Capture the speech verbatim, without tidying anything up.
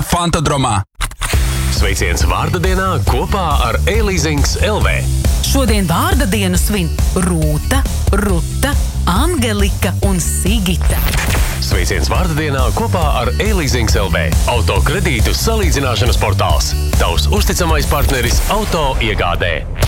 Fantodromā. Sveiciens vārda dienā kopā ar e-leasings L V. Šodien vārda dienu svin Rūta, Ruta, Angelika un Sigita. Sveiciens vārda dienā kopā ar e-leasings L V. Auto kredītu salīdzināšanas portāls. Tavs uzticamais partneris auto iegādē.